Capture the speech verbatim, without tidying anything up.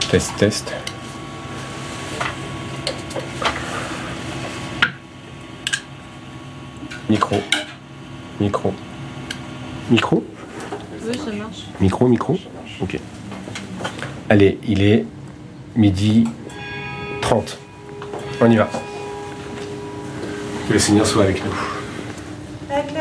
Test, test. Micro. Micro. Micro? Oui, ça marche. Micro, micro? Ok. Allez, il est midi trente. On y va. Que le Seigneur soit avec nous. Avec